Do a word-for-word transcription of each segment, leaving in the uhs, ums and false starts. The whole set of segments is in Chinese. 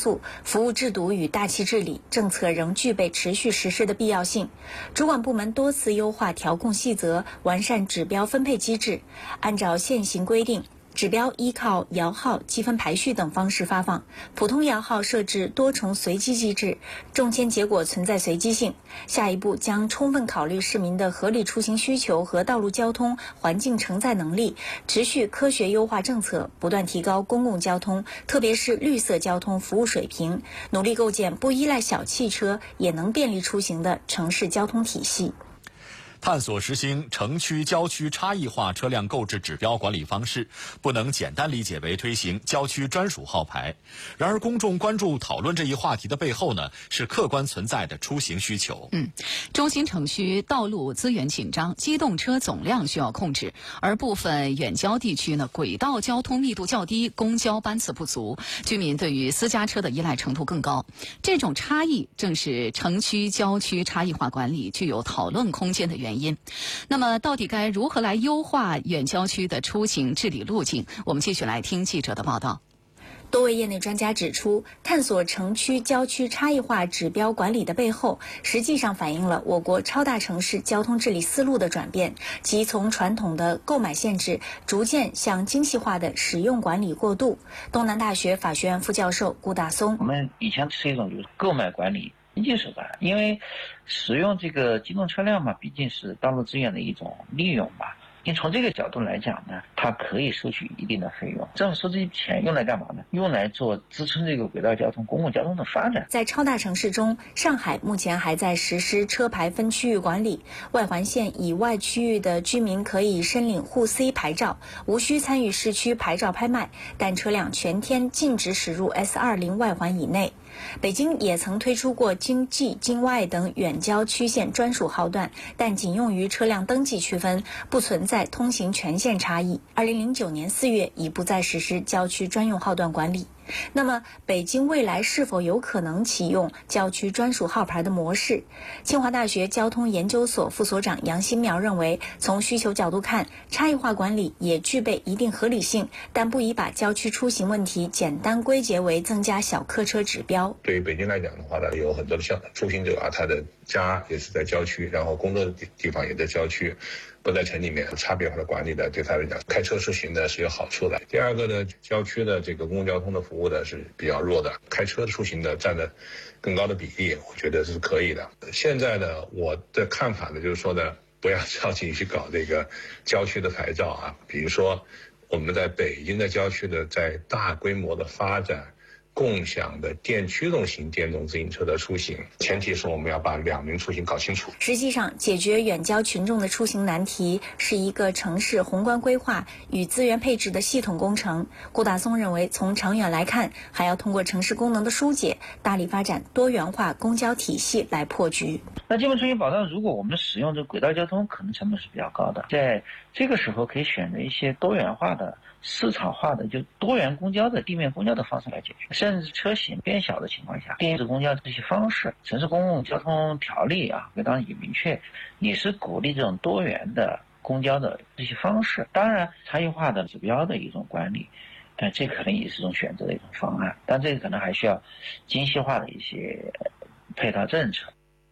素、服务制度与大气治理政策仍具备持续实施的必要性。主管部门多次优化调控细则，完善指标分配机制，按照现行规定，指标依靠摇号、积分排序等方式发放，普通摇号设置多重随机机制，中签结果存在随机性。下一步将充分考虑市民的合理出行需求和道路交通环境承载能力，持续科学优化政策，不断提高公共交通，特别是绿色交通服务水平，努力构建不依赖小汽车也能便利出行的城市交通体系。 探索实行城区郊区差异化车辆购置指标管理方式，不能简单理解为推行郊区专属号牌。然而公众关注讨论这一话题的背后呢，是客观存在的出行需求。 嗯，中心城区道路资源紧张，机动车总量需要控制，而部分远郊地区呢，轨道交通密度较低，公交班次不足，居民对于私家车的依赖程度更高。这种差异正是城区郊区差异化管理具有讨论空间的原因。因。那么到底该如何来优化远郊区的出行治理路径？我们继续来听记者的报道。 多位业内专家指出，探索城区郊区差异化指标管理的背后，实际上反映了我国超大城市交通治理思路的转变，即从传统的购买限制逐渐向精细化的使用管理过渡。东南大学法学院副教授顾大松： 我们以前是一种就是购买管理经济手段，因为使用这个机动车辆嘛，毕竟是道路资源的一种利用吧。因为从这个角度来讲呢，它可以收取一定的费用。政府收这些钱用来干嘛呢？用来做支撑这个轨道交通、公共交通的发展。 在超大城市中，上海目前还在实施车牌分区域管理，外环线以外区域的居民可以申领沪 C 牌照，无需参与市区牌照拍卖，但车辆全天禁止驶入 S 二十 外环以内。北京也曾推出过京冀、京外等远郊区县专属号段，但仅用于车辆登记区分，不存在通行全线差异。二零零九年四月已不再实施郊区专用号段管理。那么，北京未来是否有可能启用郊区专属号牌的模式？清华大学交通研究所副所长杨新苗认为，从需求角度看，差异化管理也具备一定合理性，但不宜把郊区出行问题简单归结为增加小客车指标。 对于北京来讲的话呢，有很多的像出行者啊，他的家也是在郊区，然后工作的地方也在郊区，不在城里面，差别化的管理的对他来讲，开车出行呢是有好处的。第二个呢，郊区的这个公共交通的服务呢是比较弱的，开车出行的占的更高的比例，我觉得是可以的。现在呢，我的看法呢就是说呢，不要着急去搞这个郊区的牌照啊，比如说我们在北京的郊区的在大规模的发展共享的电驱动型电动自行车的出行，前提是我们要把两轮出行搞清楚。 实际上，解决远郊群众的出行难题是一个城市宏观规划与资源配置的系统工程。顾大松认为，从长远来看，还要通过城市功能的疏解，大力发展多元化公交体系来破局。 那基本出行保障，如果我们使用这轨道交通，可能成本是比较高的，在这个时候可以选择一些多元化的、市场化的，就多元公交的地面公交的方式来解决，甚至车型变小的情况下，电子公交这些方式，城市公共交通条例啊，当然也明确，也是鼓励这种多元的公交的这些方式。当然，差异化的指标的一种管理，但这可能也是一种选择的一种方案，但这个可能还需要精细化的一些配套政策。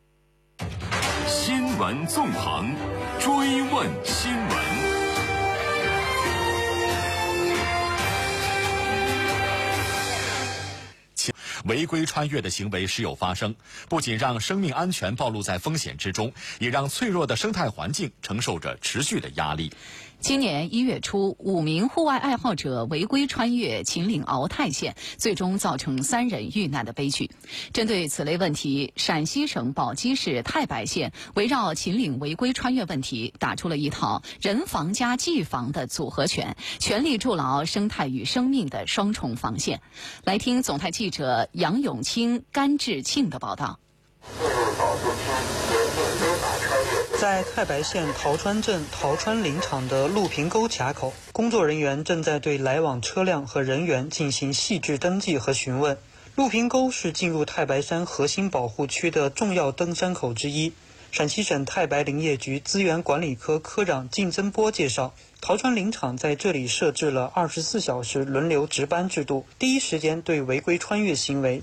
新闻纵横，追问新闻。 违规穿越的行为时有发生，不仅让生命安全暴露在风险之中，也让脆弱的生态环境承受着持续的压力。 今年一月初，五名户外爱好者违规穿越秦岭鳌泰县，最终造成三人遇难的悲剧。针对此类问题，陕西省宝鸡市太白县围绕秦岭违规穿越问题，打出了一套人防加技防的组合拳，全力筑牢生态与生命的双重防线。来听总台记者杨永清、甘志庆的报道。 在太白县陶川镇陶川林场的陆平沟卡口，工作人员正在对来往车辆和人员进行细致登记和询问。陆平沟是进入太白山核心保护区的重要登山口之一。陕西省太白林业局资源管理科科长靳增波介绍，陶川林场在这里设置了二十四小时轮流值班制度，第一时间对违规穿越行为